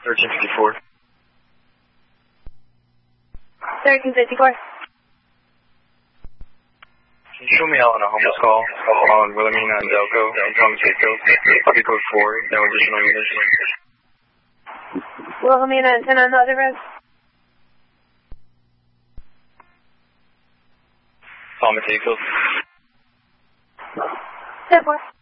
1354. 1354. Can you show me out on a homeless call on Wilhelmina and Delco, Tom Taco, pocket code 4, no additional units. Wilhelmina and 10 on the other road. Tom Taco. 10-4.